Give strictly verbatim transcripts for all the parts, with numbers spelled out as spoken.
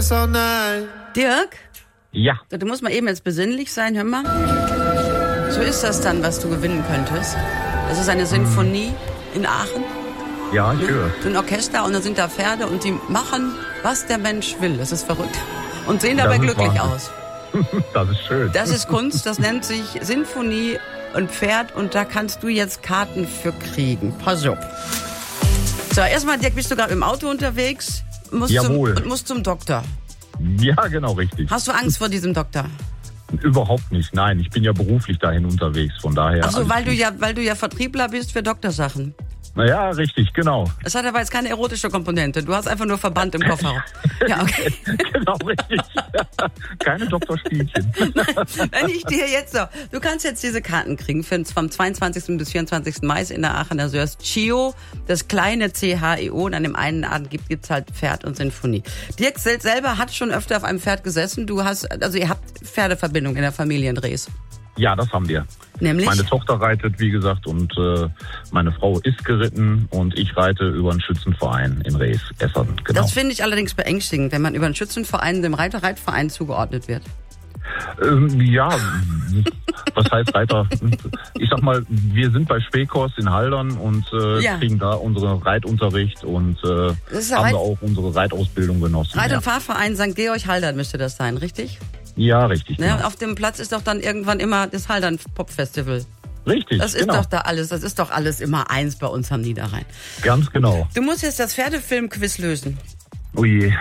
Dirk? Ja. Du musst mal eben jetzt besinnlich sein, hör mal. So ist das dann, was du gewinnen könntest. Das ist eine Sinfonie in Aachen. Ja, ich höre. So ein Orchester und da sind da Pferde und die machen, was der Mensch will. Das ist verrückt. Und sehen dabei glücklich aus. Das ist schön. Das ist Kunst, das nennt sich Sinfonie und Pferd und da kannst du jetzt Karten für kriegen. Pass auf. So, erstmal, Dirk, bist du gerade im Auto unterwegs? Musst Jawohl. Zum, und musst zum Doktor. Ja, genau, richtig. Hast du Angst vor diesem Doktor? Überhaupt nicht, nein. Ich bin ja beruflich dahin unterwegs, von daher... Ach so, weil du gut. ja, weil du ja Vertriebler bist für Doktorsachen. Naja, richtig, genau. Es hat aber jetzt keine erotische Komponente. Du hast einfach nur Verband im Kofferraum. Ja, okay. Genau, richtig. Keine Doktorspielchen. Wenn ich dir jetzt so, du kannst jetzt diese Karten kriegen für, vom zweiundzwanzigsten bis vierundzwanzigsten Mai in der Aachener Sörs. Chio, das kleine C H E O, und an dem einen Abend gibt gibt's halt Pferd und Sinfonie. Dirk selber hat schon öfter auf einem Pferd gesessen. Du hast, also ihr habt Pferdeverbindung in der Familie in Dres. Ja, das haben wir. Nämlich? Meine Tochter reitet, wie gesagt, und äh, meine Frau ist geritten und ich reite über einen Schützenverein in Rees, Essern, genau. Das finde ich allerdings beängstigend, wenn man über einen Schützenverein dem Reiter-Reitverein zugeordnet wird. Ähm, ja, was heißt Reiter? Ich sag mal, wir sind bei Spekos in Haldern und äh, Ja. kriegen da unseren Reitunterricht und äh, Das ist der haben Reit- da auch unsere Reitausbildung genossen. Reit- ja. und Fahrverein Sankt Georg Haldern müsste das sein, richtig? Ja, richtig. Ne? Genau. Auf dem Platz ist doch dann irgendwann immer das Haldern Pop Festival. Richtig, Das ist genau. doch da alles, das ist doch alles immer eins bei uns am Niederrhein. Ganz genau. Du musst jetzt das Pferdefilm-Quiz lösen. Oh je.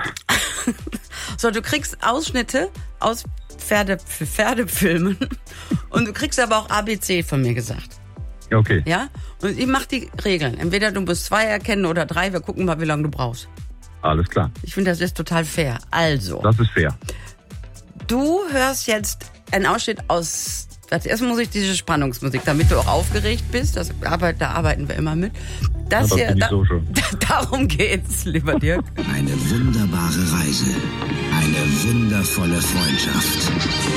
So, du kriegst Ausschnitte aus Pferde, Pferdefilmen und du kriegst aber auch A B C von mir gesagt. Okay. Ja? Und ich mach die Regeln. Entweder du musst zwei erkennen oder drei. Wir gucken mal, wie lange du brauchst. Alles klar. Ich finde, das ist total fair. Also, Das ist fair. du hörst jetzt einen Ausschnitt aus... Als erstes muss ich diese Spannungsmusik, damit du auch aufgeregt bist. Das, da arbeiten wir immer mit. Das, Ja, das hier, bin ich da, so schon. darum geht's, lieber Dirk. Eine wunderbare Reise. Eine wundervolle Freundschaft.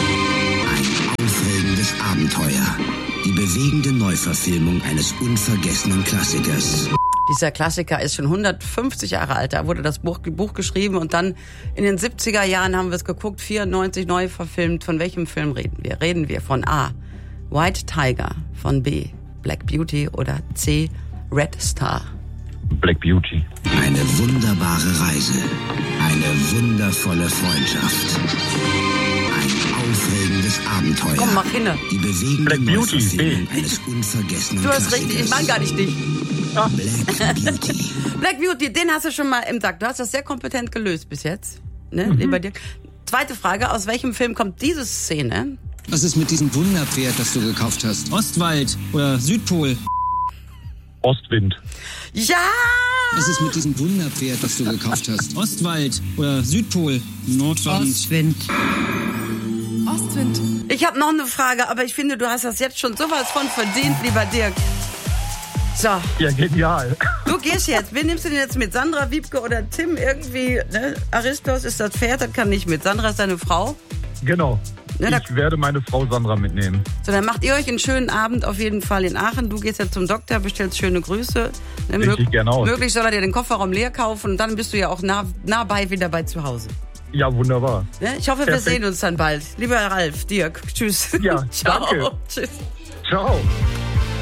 Ein aufregendes Abenteuer. Die bewegende Neuverfilmung eines unvergessenen Klassikers. Dieser Klassiker ist schon hundertfünfzig Jahre alt. Da wurde das Buch, Buch geschrieben und dann in den siebziger Jahren haben wir es geguckt, vierundneunzig neu verfilmt. Von welchem Film reden wir? Reden wir von A. White Tiger, von B. Black Beauty oder C. Red Star? Black Beauty. Eine wunderbare Reise. Eine wundervolle Freundschaft. Ein aufregendes Abenteuer. Komm, mach hin. Die bewegende Black Beauty, Neuverfilmung B. eines unvergessenen Du hast Klassikers. richtig, ich meine gar nicht dich. Black Beauty. Black Beauty, den hast du schon mal im Sack. Du hast das sehr kompetent gelöst bis jetzt, ne, Mhm. lieber Dirk. Zweite Frage, aus welchem Film kommt diese Szene? Was ist mit diesem Wunderpferd, das du gekauft hast? Ostwald oder Südpol? Ostwind. Ja! Was ist mit diesem Wunderpferd, das du gekauft hast? Ostwald oder Südpol? Nordwand. Ostwind. Ostwind. Ich habe noch eine Frage, aber ich finde, du hast das jetzt schon sowas von verdient, lieber Dirk. So, Ja, genial. du gehst jetzt. Wen nimmst du denn jetzt mit? Sandra, Wiebke oder Tim irgendwie? Ne? Aristos ist das Pferd, das kann nicht mit. Sandra ist deine Frau. Genau. Ja, da- Ich werde meine Frau Sandra mitnehmen. So, dann macht ihr euch einen schönen Abend auf jeden Fall in Aachen. Du gehst jetzt zum Doktor, bestellst schöne Grüße. Ne, Richte ich gerne aus. Möglich soll er dir den Kofferraum leer kaufen und dann bist du ja auch nah, nah bei wieder bei zu Hause. Ja, wunderbar. Ne? Ich hoffe, wir Perfekt. sehen uns dann bald. Lieber Ralf, Dirk, tschüss. Ja, Ciao. danke. Tschüss. Ciao.